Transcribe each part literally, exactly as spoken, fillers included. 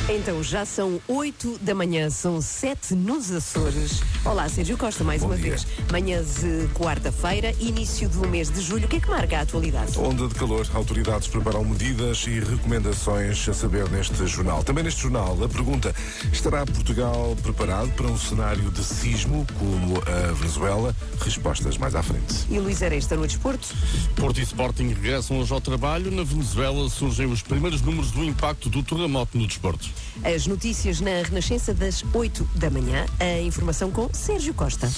Então, já são oito da manhã, são sete nos Açores. Olá, Sérgio Costa, mais Bom uma dia. vez. Manhã de quarta-feira, início do mês de julho. O que é que marca a atualidade? Onda de calor. Autoridades preparam medidas e recomendações a saber neste jornal. Também neste jornal, a pergunta: estará Portugal preparado para um cenário de sismo como a Venezuela? Respostas mais à frente. E Luís Aresta no desporto? Porto e Sporting regressam hoje ao trabalho. Na Venezuela surgem os primeiros números do impacto do terremoto no desporto. As notícias na Renascença das oito da manhã. A informação com Sérgio Costa.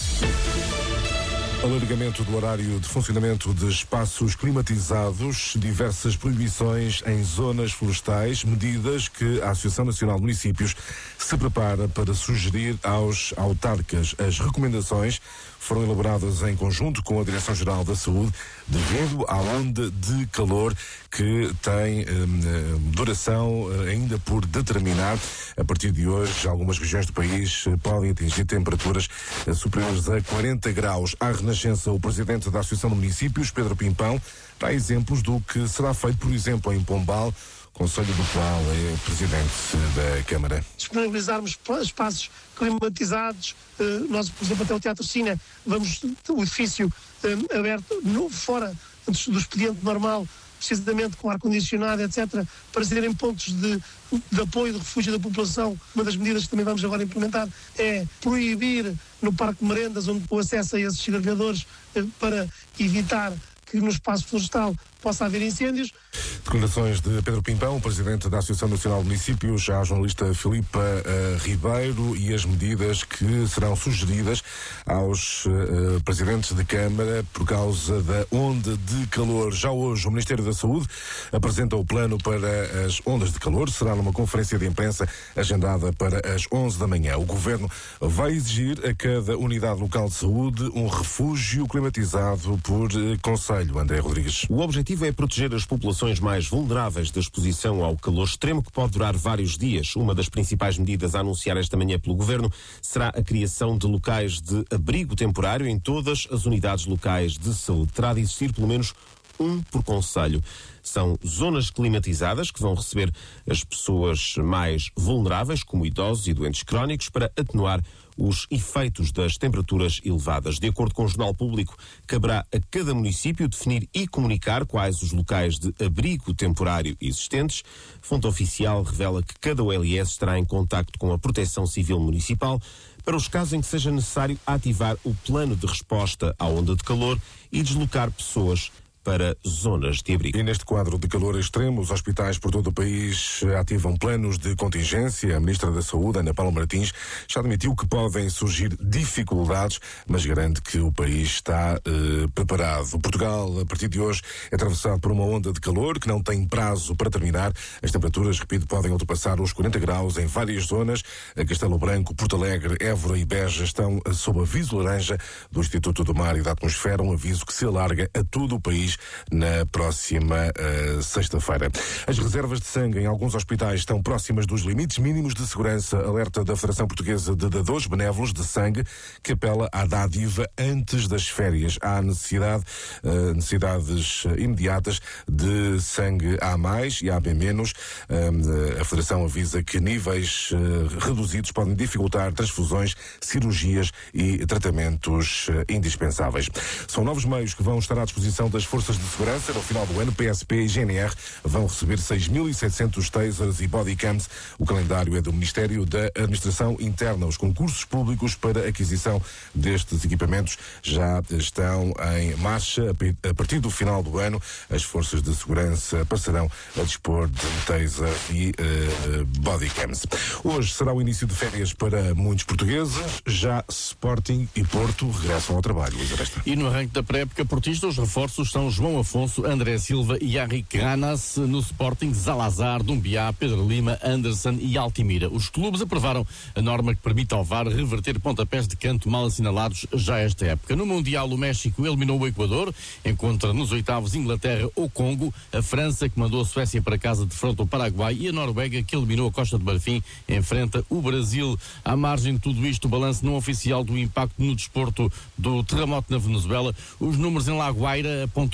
Alargamento do horário de funcionamento de espaços climatizados, diversas proibições em zonas florestais, medidas que a Associação Nacional de Municípios se prepara para sugerir aos autarcas. As recomendações foram elaboradas em conjunto com a Direção-Geral da Saúde, devido à onda de calor que tem hum, duração ainda por determinar. A partir de hoje, algumas regiões do país podem atingir temperaturas superiores a quarenta graus. À Renascença, o presidente da Associação de Municípios, Pedro Pimpão, dá exemplos do que será feito, por exemplo, em Pombal, concelho do qual é presidente da Câmara. Disponibilizarmos espaços climatizados, nós, por exemplo, até o Teatro Cine, vamos o edifício aberto, no, fora do expediente normal, precisamente com ar-condicionado, etcétera, para serem pontos de, de apoio, de refúgio da população. Uma das medidas que também vamos agora implementar é proibir no Parque de Merendas, onde o acesso a esses gargalhadores, para evitar que no espaço florestal possa haver incêndios. Declarações de Pedro Pimpão, presidente da Associação Nacional de Municípios, à jornalista Filipa uh, Ribeiro, e as medidas que serão sugeridas aos uh, presidentes de Câmara por causa da onda de calor. Já hoje o Ministério da Saúde apresenta o plano para as ondas de calor. Será numa conferência de imprensa agendada para as onze da manhã. O Governo vai exigir a cada unidade local de saúde um refúgio climatizado por uh, concelho. André Rodrigues. O objetivo é proteger as populações mais vulneráveis da exposição ao calor extremo, que pode durar vários dias. Uma das principais medidas a anunciar esta manhã pelo Governo será a criação de locais de abrigo temporário em todas as unidades locais de saúde. Terá de existir pelo menos um por concelho. São zonas climatizadas que vão receber as pessoas mais vulneráveis, como idosos e doentes crónicos, para atenuar os efeitos das temperaturas elevadas. De acordo com o Jornal Público, caberá a cada município definir e comunicar quais os locais de abrigo temporário existentes. Fonte oficial revela que cada O L S estará em contacto com a Proteção Civil Municipal para os casos em que seja necessário ativar o plano de resposta à onda de calor e deslocar pessoas para zonas de abrigo. E neste quadro de calor extremo, os hospitais por todo o país ativam planos de contingência. A Ministra da Saúde, Ana Paula Martins, já admitiu que podem surgir dificuldades, mas garante que o país está eh, preparado. Portugal, a partir de hoje, é atravessado por uma onda de calor que não tem prazo para terminar. As temperaturas, repito, podem ultrapassar os quarenta graus em várias zonas. A Castelo Branco, Porto Alegre, Évora e Beja estão sob aviso laranja do Instituto do Mar e da Atmosfera, um aviso que se alarga a todo o país na próxima uh, sexta-feira. As reservas de sangue em alguns hospitais estão próximas dos limites mínimos de segurança, alerta da Federação Portuguesa de Dadores Benévolos de Sangue, que apela à dádiva antes das férias. Há necessidade, uh, necessidades imediatas de sangue A mais e A B menos. Uh, a Federação avisa que níveis uh, reduzidos podem dificultar transfusões, cirurgias e tratamentos uh, indispensáveis. São novos meios que vão estar à disposição das forças de segurança. No final do ano, P S P e G N R vão receber seis mil e setecentos tasers e bodycams. O calendário é do Ministério da Administração Interna. Os concursos públicos para aquisição destes equipamentos já estão em marcha. A partir do final do ano, as forças de segurança passarão a dispor de taser e uh, bodycams. Hoje será o início de férias para muitos portugueses. Já Sporting e Porto regressam ao trabalho. E no arranque da pré-época portista, os reforços são João Afonso, André Silva e Henrique Canas. No Sporting, Zalazar, Dumbiá, Pedro Lima, Anderson e Altimira. Os clubes aprovaram a norma que permite ao V A R reverter pontapés de canto mal assinalados já esta época. No Mundial, o México eliminou o Equador, encontra nos oitavos Inglaterra ou Congo, a França, que mandou a Suécia para casa, defronta o Paraguai, e a Noruega, que eliminou a Costa de Marfim, enfrenta o Brasil. À margem de tudo isto, o balanço não oficial do impacto no desporto do terremoto na Venezuela, os números em La Guaira apontam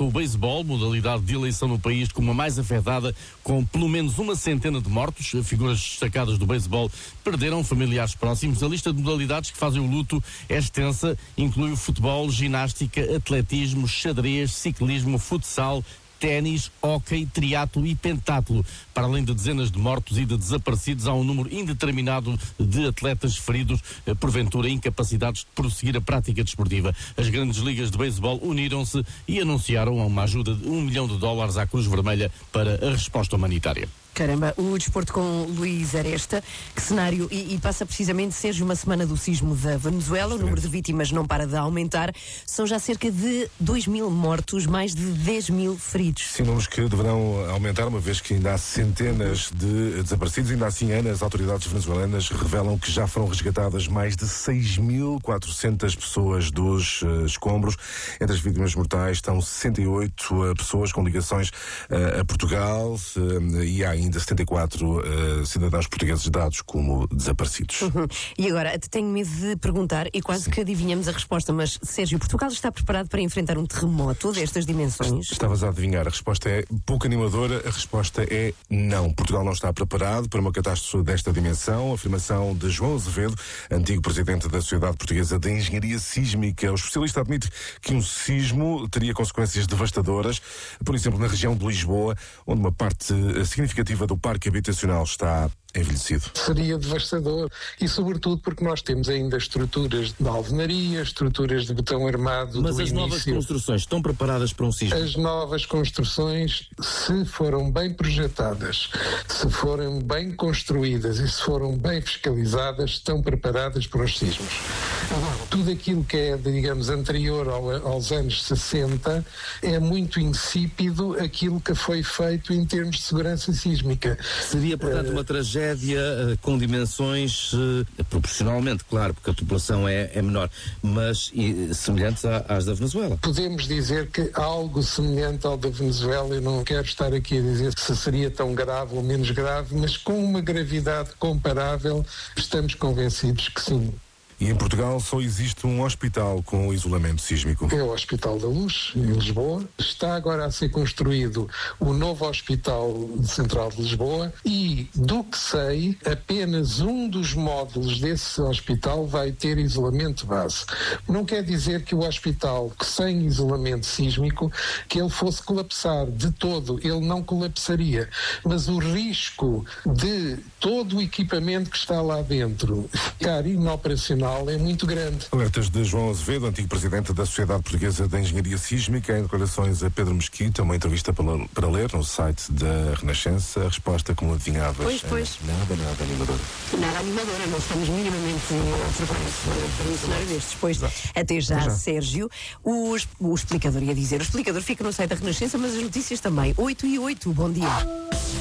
apontou o beisebol, modalidade de eleição no país, como a mais afetada, com pelo menos uma centena de mortos. Figuras destacadas do beisebol perderam familiares próximos. A lista de modalidades que fazem o luto é extensa, inclui o futebol, ginástica, atletismo, xadrez, ciclismo, futsal, ténis, hóquei, triatlo e pentatlo. Para além de dezenas de mortos e de desaparecidos, há um número indeterminado de atletas feridos, porventura incapacitados de prosseguir a prática desportiva. As grandes ligas de beisebol uniram-se e anunciaram uma ajuda de um milhão de dólares à Cruz Vermelha para a resposta humanitária. Caramba, o desporto com Luís Aresta. Que cenário? E, e passa precisamente, Sérgio, uma semana do sismo da Venezuela. O número de vítimas não para de aumentar. São já cerca de dois mil mortos, mais de dez mil feridos. Sim, números que deverão aumentar, uma vez que ainda há centenas de desaparecidos. Ainda assim, Ana, as autoridades venezuelanas revelam que já foram resgatadas mais de seis mil e quatrocentas pessoas dos uh, escombros. Entre as vítimas mortais estão sessenta e oito uh, pessoas com ligações uh, a Portugal uh, e há ainda ainda setenta e quatro uh, cidadãos portugueses dados como desaparecidos. Uhum. E agora, tenho medo de perguntar, e quase Sim. que adivinhamos a resposta, mas, Sérgio, Portugal está preparado para enfrentar um terremoto destas dimensões? Estavas a adivinhar, a resposta é pouco animadora, a resposta é não. Portugal não está preparado para uma catástrofe desta dimensão. A afirmação de João Azevedo, antigo presidente da Sociedade Portuguesa de Engenharia Sísmica. O especialista admite que um sismo teria consequências devastadoras, por exemplo, na região de Lisboa, onde uma parte significativa do parque habitacional está envelhecido. Seria devastador e sobretudo porque nós temos ainda estruturas de alvenaria, estruturas de betão armado. Mas do as início. Novas construções estão preparadas para um sismo? As novas construções, se foram bem projetadas, se forem bem construídas e se foram bem fiscalizadas, estão preparadas para os sismos. Agora, tudo aquilo que é, digamos, anterior ao, aos anos sessenta é muito insípido aquilo que foi feito em termos de segurança sísmica. Seria, portanto, uh, uma tragédia uh, com dimensões uh, proporcionalmente, claro, porque a população é, é menor, mas e, semelhantes à, às da Venezuela. Podemos dizer que algo semelhante ao da Venezuela, eu não quero estar aqui a dizer se seria tão grave ou menos grave, mas com uma gravidade comparável, estamos convencidos que sim. E em Portugal só existe um hospital com isolamento sísmico. É o Hospital da Luz, em Lisboa. Está agora a ser construído o novo Hospital Central de Lisboa e, do que sei, apenas um dos módulos desse hospital vai ter isolamento base. Não quer dizer que o hospital sem isolamento sísmico, que ele fosse colapsar de todo, ele não colapsaria. Mas o risco de todo o equipamento que está lá dentro ficar inoperacional é muito grande. Alertas de João Azevedo, antigo presidente da Sociedade Portuguesa de Engenharia Sísmica, em declarações a Pedro Mesquita, uma entrevista para, para ler no site da Renascença. A resposta, como adivinhavas, pois, pois. É nada, nada animadora. Nada animadora, não estamos minimamente preparados para um cenário destes. Pois, até já, já. Sérgio. O, o explicador ia dizer, o explicador fica no site da Renascença, mas as notícias também. oito e oito, bom dia.